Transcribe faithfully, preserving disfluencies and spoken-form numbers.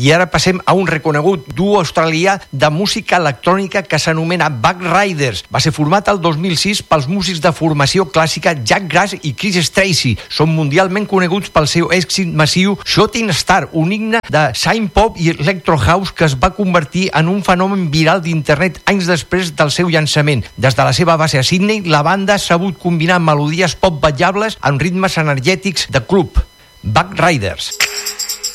I ara passem a un reconegut duo australià de música electrònica que s'anomena Backriders. Va ser format el dos mil sis pels músics de formació clàssica Jack Grass i Chris Stacey. Són mundialment coneguts pel seu èxit massiu Shooting Star, un himne de synth-pop i electro house que es va convertir en un fenomen viral d'internet anys després del seu llançament. Des de la seva base a Sydney, la banda ha sabut combinar melodies pop ballables amb ritmes energètics de club. Backriders.